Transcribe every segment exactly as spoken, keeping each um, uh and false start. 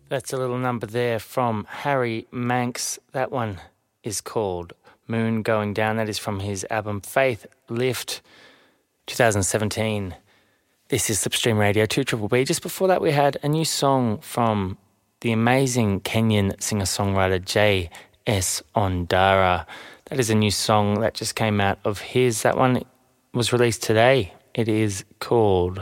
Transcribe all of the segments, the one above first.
That's a little number there from Harry Manx. That one is called Moon Going Down. That is from his album Faith Lift, twenty seventeen. This is Slipstream Radio, two Triple B. Just before that we had a new song from the amazing Kenyan singer-songwriter J S Ondara. That is a new song that just came out of his. That one was released today. It is called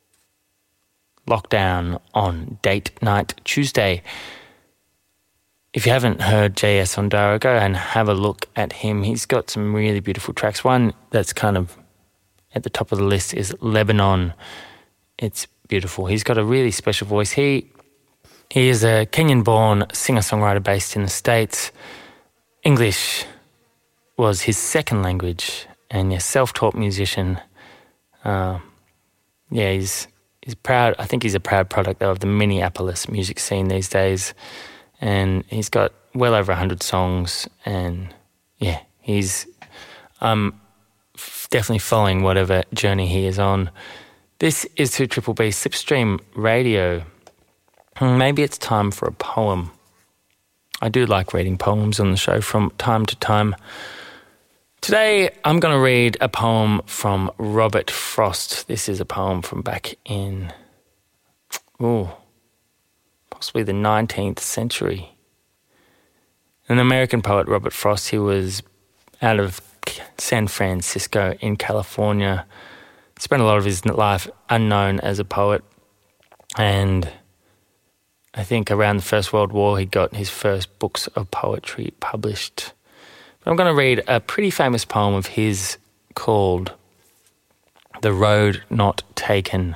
Lockdown on Date Night Tuesday. If you haven't heard J S Ondara, go and have a look at him. He's got some really beautiful tracks. One that's kind of at the top of the list is Lebanon. It's beautiful. He's got a really special voice. He he is a Kenyan-born singer-songwriter based in the States. English was his second language, and a self-taught musician. Uh, yeah, he's he's proud. I think he's a proud product though of the Minneapolis music scene these days, and he's got well over a hundred songs. And yeah, he's um f- definitely following whatever journey he is on. This is two Triple B Slipstream Radio. Maybe it's time for a poem. I do like reading poems on the show from time to time. Today, I'm going to read a poem from Robert Frost. This is a poem from back in, oh, possibly the nineteenth century. An American poet, Robert Frost, he was out of San Francisco in California. Spent a lot of his life unknown as a poet, and I think around the First World War he got his first books of poetry published. But I'm going to read a pretty famous poem of his called The Road Not Taken.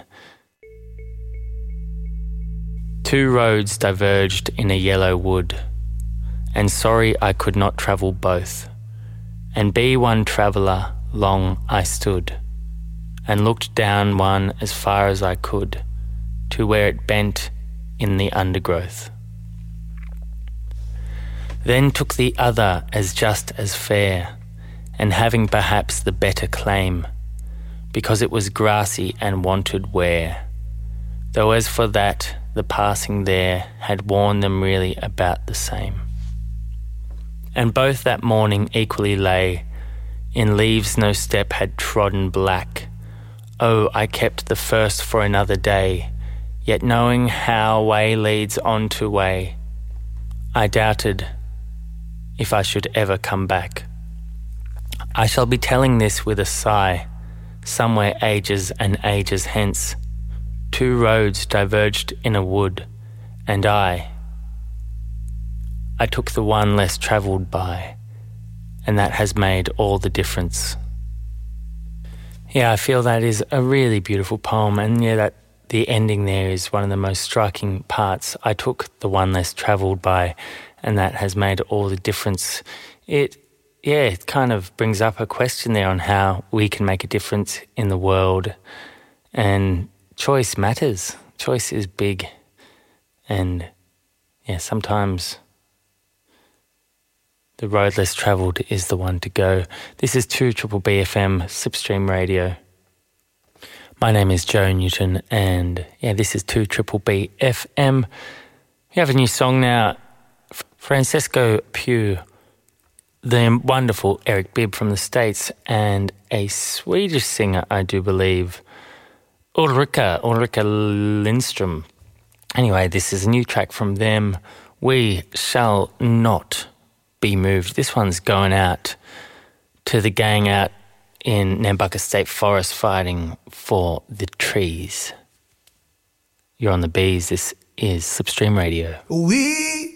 Two roads diverged in a yellow wood, and sorry I could not travel both. And be one traveller long I stood, and looked down one as far as I could, to where it bent in the undergrowth. Then took the other as just as fair, and having perhaps the better claim, because it was grassy and wanted wear, though as for that the passing there had worn them really about the same. And both that morning equally lay, in leaves no step had trodden black. Oh, I kept the first for another day, yet knowing how way leads on to way, I doubted if I should ever come back. I shall be telling this with a sigh, somewhere ages and ages hence. Two roads diverged in a wood, and I, I took the one less travelled by, and that has made all the difference. Yeah, I feel that is a really beautiful poem, and yeah, that the ending there is one of the most striking parts. I took the one less travelled by, and that has made all the difference. It, yeah, it kind of brings up a question there on how we can make a difference in the world, and choice matters. Choice is big, and yeah, sometimes the road less travelled is the one to go. This is two Triple B F M Slipstream Radio. My name is Joe Newton, and yeah, this is two Triple B F M. We have a new song now. Francesco Pugh, the wonderful Eric Bibb from the States, and a Swedish singer, I do believe, Ulrika, Ulrika Lindström. Anyway, this is a new track from them. We Shall Not Be Moved. This one's going out to the gang out in Nambucca State Forest fighting for the trees. You're on the bees. This is Slipstream Radio. We